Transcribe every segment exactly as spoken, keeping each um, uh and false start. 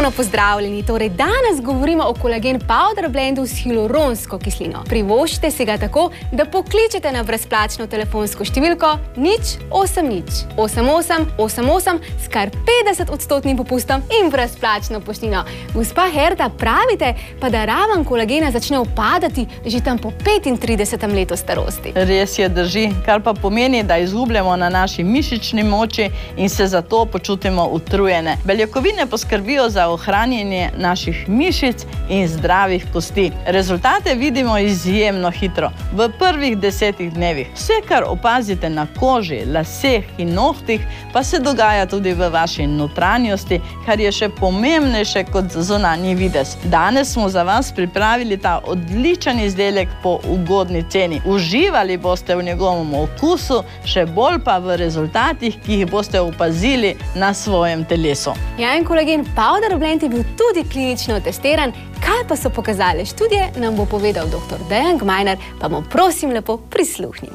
Ponovno pozdravljeni. Torej, danes govorimo o kolagen powder blendu s hialuronsko kislino. Privoščite si ga tako, da pokličete na brezplačno telefonsko številko nič osem nič osem osem osem osem s kar petdeset odstotnim popustom in brezplačno poštnino. Gospa Herta, pravite pa, da raven kolagena začne upadati že tam po petintridesetem letu starosti. Res je, drži, kar pa pomeni, da izgubljamo na naši mišični moči in se zato počutimo utrujene. Beljakovine poskrbijo za ohranjanje naših mišic in zdravih kosti. Rezultate vidimo izjemno hitro, v prvih desetih dnevih. Vse, kar opazite na koži, laseh in nohtih, pa se dogaja tudi v vaši notranjosti, kar je še pomembnejše kot zunanji videz. Danes smo za vas pripravili ta odličen izdelek po ugodni ceni. Uživali boste v njegovem okusu, še bolj pa v rezultatih, ki jih boste opazili na svojem telesu. Ja, in kolagen powder blend je bil tudi klinično testiran. Kaj pa so pokazale študije, nam bo povedal doktor Dejan Gmajner, pa mu prosim lepo prisluhnimo.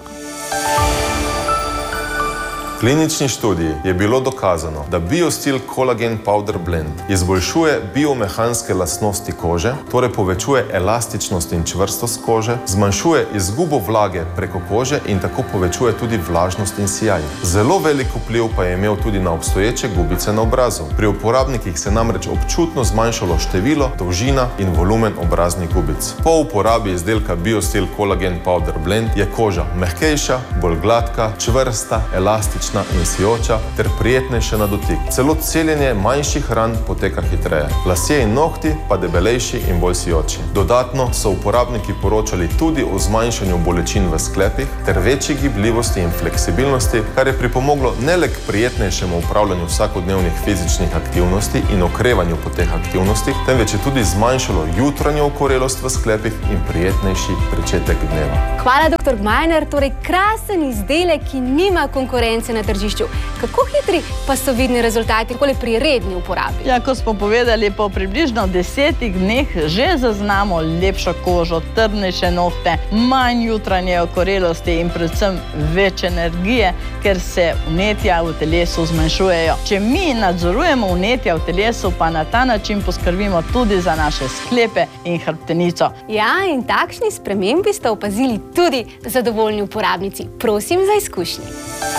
V klinični študiji je bilo dokazano, da BioSteel Collagen Powder Blend izboljšuje biomehanske lastnosti kože, torej povečuje elastičnost in čvrstost kože, zmanjšuje izgubo vlage preko kože in tako povečuje tudi vlažnost in sijaj. Zelo velik vpliv pa je imel tudi na obstoječe gubice na obrazu. Pri uporabnikih se namreč občutno zmanjšalo število, dolžina in volumen obraznih gubic. Po uporabi izdelka BioSteel Collagen Powder Blend je koža mehkejša, bolj gladka, čvrsta, elastična in sijoča ter prijetnejša na dotik. Celo celjenje manjših ran poteka hitreje. Lasje in nohti pa debelejši in bolj sijoči. Dodatno so uporabniki poročali tudi o zmanjšanju bolečin v sklepih ter večji gibljivosti in fleksibilnosti, kar je pripomoglo ne le k prijetnejšemu upravljanju vsakodnevnih fizičnih aktivnosti in okrevanju po teh aktivnostih, temveč je tudi zmanjšalo jutranjo okorelost v sklepih in prijetnejši pričetek dneva. Hvala, doktor Gmajner. Torej, krasen izdelek, ki nima konkurence na tržišču. Kako hitri pa so vidni rezultati pri redni uporabi? Ja, ko smo povedali, po približno desetih dneh že zaznamo lepšo kožo, trdnejše nohte, manj jutranje okorelosti in predvsem več energije, ker se vnetja v telesu zmanjšujejo. Če mi nadzorujemo vnetja v telesu, pa na ta način poskrbimo tudi za naše sklepe in hrbtenico. Ja, in takšni spremembi sta opazili tudi zadovoljni uporabnici. Prosim za izkušnje.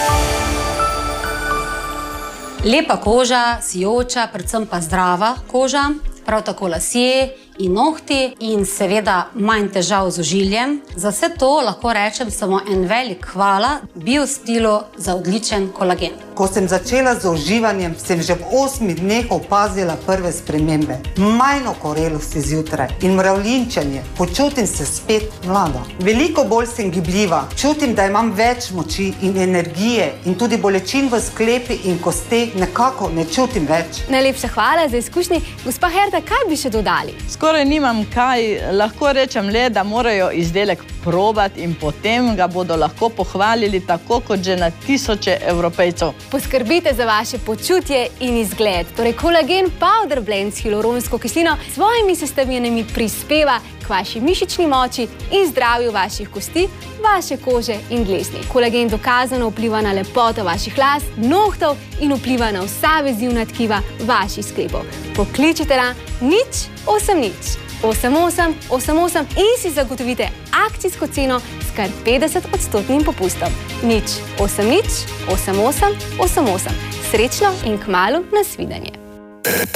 Lepa koža, sijoča, predvsem pa zdrava koža, prav tako lasje in nohti in seveda manj težav z ožiljem. Za vse to lahko rečem samo en velik hvala BioSteelu za odličen kolagen. Ko sem začela z uživanjem, sem že v osmih dneh opazila prve spremembe. Manj okorelosti zjutraj in mravljinčenje. Počutim se spet mlada. Veliko bolj sem gibljiva. Čutim, da imam več moči in energije in tudi bolečin v sklepi in kosti nekako ne čutim več. Najlepša hvala za izkušnji. Gospa Herta, kaj bi še dodali? Skoraj nimam kaj, lahko rečem le, da morajo izdelek probati in potem ga bodo lahko pohvalili tako kot že na tisoče Evropejcev. Poskrbite za vaše počutje in izgled. Torej, kolagen powder blend s hialuronsko kislino s svojimi sestavinami prispeva k vaši mišični moči in zdravju vaših kosti, vaše kože in dlesni. Kolagen dokazano vpliva na lepoto vaših las, nohtov in vpliva na vsa vezivna tkiva vaših sklepov. Pokličite na nič osem nič osem osem osem osem in si zagotovite akcijsko ceno s kar petdeset odstotnim popustom. nič osem nič osem osem osem osem. Srečno in kmalu nasvidenje.